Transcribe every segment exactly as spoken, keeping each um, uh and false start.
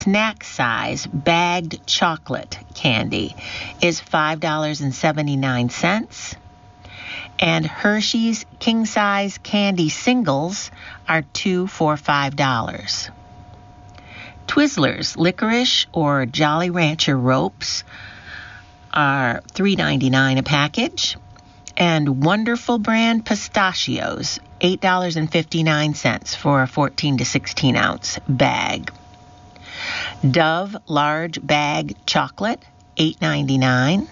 snack size bagged chocolate candy is five dollars and seventy-nine cents. And Hershey's king size candy singles are two for five dollars. Twizzlers licorice or Jolly Rancher ropes are three ninety-nine a package. And Wonderful Brand pistachios, eight dollars and fifty-nine cents for a fourteen to sixteen ounce bag. Dove large bag chocolate, eight ninety-nine.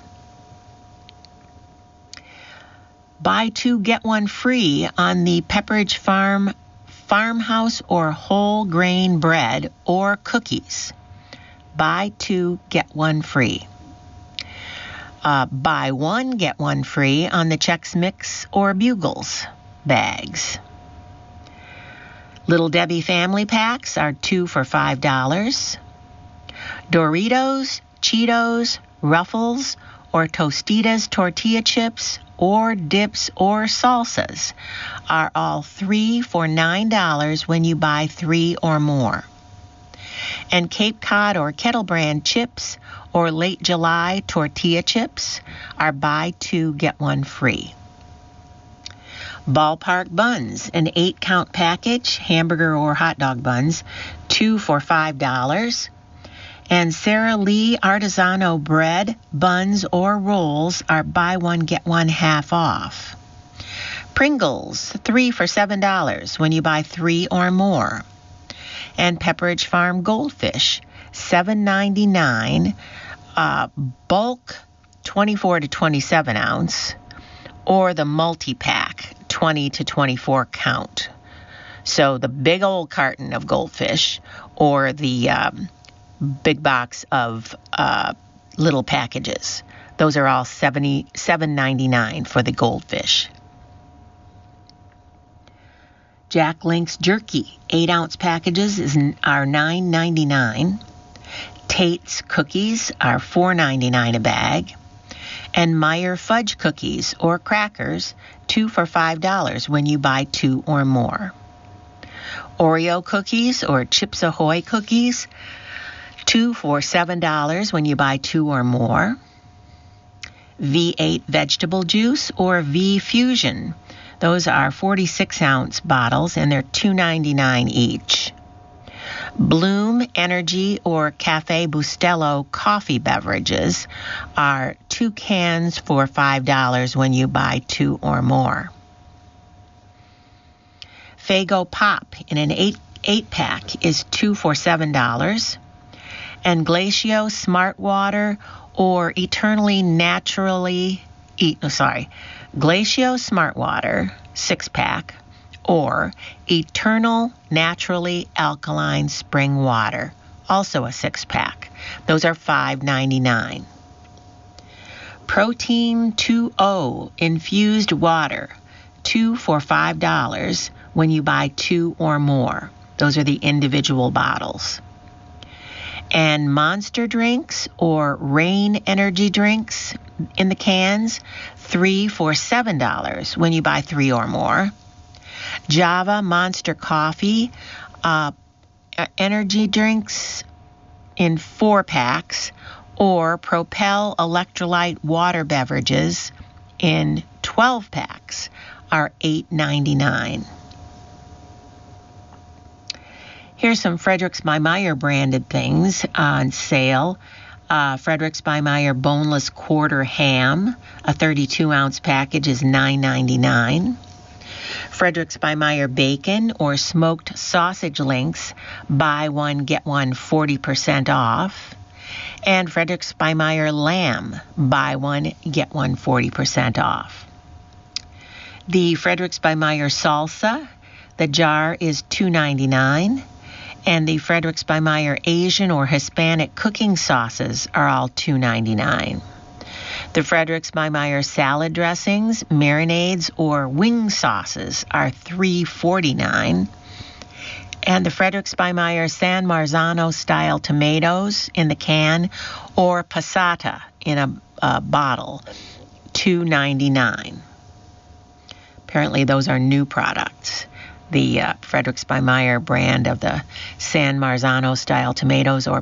Buy two, get one free on the Pepperidge Farm farmhouse or whole grain bread or cookies. Buy two, get one free. Uh, buy one, get one free on the Chex Mix or Bugles bags. Little Debbie family packs are two for five dollars. Doritos, Cheetos, Ruffles, or Tostitos tortilla chips or dips or salsas are all three for nine dollars when you buy three or more. And Cape Cod or Kettle Brand chips or Late July tortilla chips are buy two, get one free. Ballpark buns, an eight-count package, hamburger or hot dog buns, two for five dollars. And Sara Lee Artisanal bread, buns, or rolls are buy one, get one half off. Pringles, three for seven dollars when you buy three or more. And Pepperidge Farm Goldfish, seven ninety-nine, uh, bulk twenty-four to twenty-seven ounce, or the multi-pack, twenty to twenty-four count. So the big old carton of Goldfish or the um, big box of uh, little packages. Those are all seventy-seven ninety-nine for the Goldfish. Jack Link's jerky, eight ounce packages is, are nine ninety-nine. Tate's cookies are four ninety-nine a bag. And Meyer fudge cookies or crackers, two for five dollars when you buy two or more. Oreo cookies or Chips Ahoy cookies, two for seven dollars when you buy two or more. V eight vegetable juice or V Fusion. Those are forty-six ounce bottles and they're two ninety-nine each. Bloom Energy or Cafe Bustelo coffee beverages are two cans for five dollars when you buy two or more. Faygo Pop in an eight, eight pack is two for seven dollars. And Glacio Smart Water or Eternally Naturally, e, oh, sorry, Glacio Smart Water six pack or Eternal Naturally Alkaline Spring Water, also a six pack. Those are five ninety-nine. Protein two O infused water, two for five dollars when you buy two or more. Those are the individual bottles. And Monster drinks or Rain energy drinks in the cans, three for seven dollars when you buy three or more. Java Monster coffee, uh, energy drinks in four packs, or Propel electrolyte water beverages in twelve packs are eight ninety-nine. Here's some Fredericks by Meyer branded things on sale. Uh, Fredericks by Meyer boneless quarter ham, a thirty-two ounce package is nine ninety-nine. Fredericks by Meyer bacon or smoked sausage links, buy one, get one forty percent off. And Fredericks by Meyer lamb, buy one, get one forty percent off. The Fredericks by Meyer salsa, the jar is two ninety-nine. And the Fredericks by Meyer Asian or Hispanic cooking sauces are all two ninety-nine. The Fredericks by Meyer salad dressings, marinades, or wing sauces are three forty-nine. And the Fredericks by Meyer San Marzano style tomatoes in the can or passata in a, a bottle, two ninety-nine. Apparently those are new products. The uh, Fredericks by Meyer brand of the San Marzano style tomatoes or